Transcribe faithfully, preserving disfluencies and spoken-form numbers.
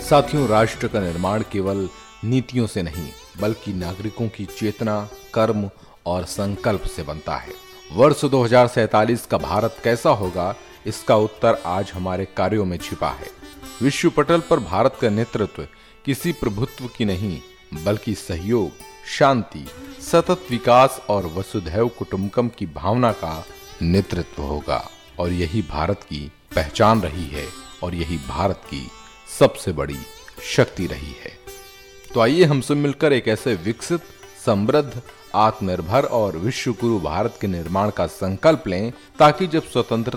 साथियों, राष्ट्र का निर्माण केवल नीतियों से नहीं बल्कि नागरिकों की चेतना, कर्म और संकल्प से बनता है। वर्ष दो हज़ार सैंतालीस का भारत कैसा होगा, इसका उत्तर आज हमारे कार्यों में छिपा है। विश्व पटल पर भारत का नेतृत्व किसी प्रभुत्व की नहीं बल्कि सहयोग, शांति, सतत विकास और वसुधैव कुटुंबकम की भावना का नेतृत्व होगा। और यही भारत की पहचान रही है और यही भारत की सबसे बड़ी शक्ति रही है। तो आइए हम सब मिलकर एक ऐसे विकसित, समृद्ध, आत्मनिर्भर और विश्व गुरु भारत के निर्माण का संकल्प लें, ताकि जब स्वतंत्रता